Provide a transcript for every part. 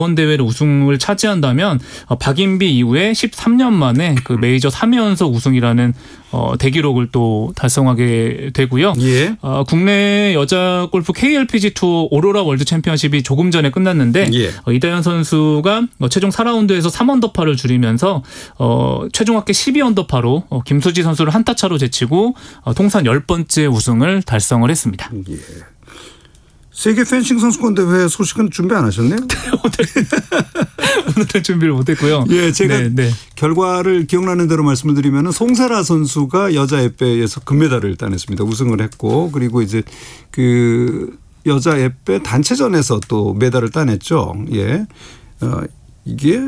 이번 대회를 우승을 차지한다면 박인비 이후에 13년 만에 그 메이저 3회 연속 우승이라는 대기록을 또 달성하게 되고요. 예. 국내 여자 골프 KLPG 투어 오로라 월드 챔피언십이 조금 전에 끝났는데 예. 이다현 선수가 최종 4라운드에서 3언더파를 줄이면서 최종 합계 12언더파로 김수지 선수를 한타 차로 제치고 통산 10번째 우승을 달성을 했습니다. 예. 세계 펜싱 선수권 대회 소식은 준비 안 하셨네요? 오늘은 준비를 못했고요. 예, 제가 결과를 기억나는 대로 말씀을 드리면 송세라 선수가 여자 앱배에서 금메달을 따냈습니다. 우승을 했고 그리고 이제 그 여자 앱배 단체전에서 또 메달을 따냈죠. 예, 이게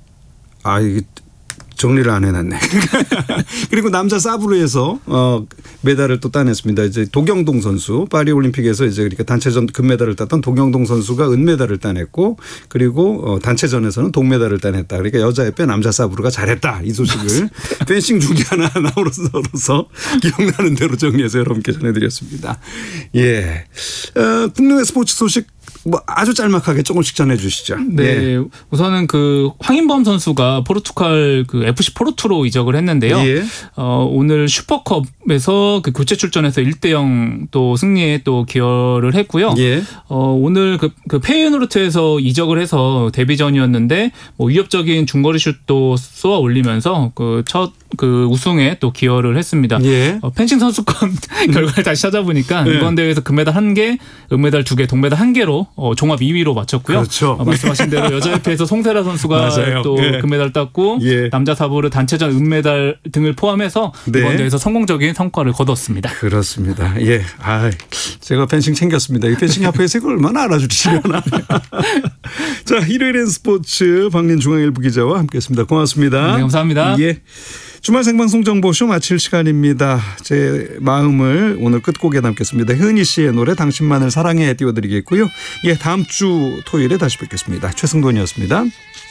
정리를 안 해놨네. 그리고 남자 사브르에서 메달을 또 따냈습니다. 이제 도경동 선수 파리올림픽에서 이제 그러니까 단체전 금메달을 땄던 도경동 선수가 은메달을 따냈고 그리고 단체전에서는 동메달을 따냈다. 그러니까 여자 앱배 남자 사브르가 잘했다. 이 소식을 펜싱 중계 하나로서 기억나는 대로 정리해서 여러분께 전해드렸습니다. 예, 국내 스포츠 소식. 뭐 아주 짤막하게 조금씩 전해 주시죠. 네, 예. 우선은 그 황인범 선수가 포르투갈 그 FC 포르투로 이적을 했는데요. 예. 오늘 슈퍼컵에서 그 교체 출전해서 1대0 또 승리에 또 기여를 했고요. 예. 오늘 그 페이에노르트에서 이적을 해서 데뷔전이었는데 뭐 위협적인 중거리 슛도 쏘아 올리면서 그 첫 그 우승에 또 기여를 했습니다. 예. 펜싱 선수권 결과를 다시 찾아보니까 이번 대회에서 금메달 1개, 은메달 2개, 동메달 1개로 종합 2위로 마쳤고요. 그렇죠. 말씀하신 대로 여자협회에서 송세라 선수가 또 금메달 땄고 남자 사브르 단체전 은메달 등을 포함해서 이번 대회에서 성공적인 성과를 거뒀습니다. 그렇습니다. 예, 제가 펜싱 챙겼습니다. 이 펜싱 협회에서 이걸 얼마나 알아주시려나. 자, 일요일엔 스포츠 박린 중앙일보 기자와 함께했습니다. 고맙습니다. 네, 감사합니다. 예. 주말 생방송 정보쇼 마칠 시간입니다. 제 마음을 오늘 끝곡에 담겠습니다. 현희 씨의 노래 당신만을 사랑해 띄워드리겠고요. 예, 다음 주 토요일에 다시 뵙겠습니다. 최승돈이었습니다.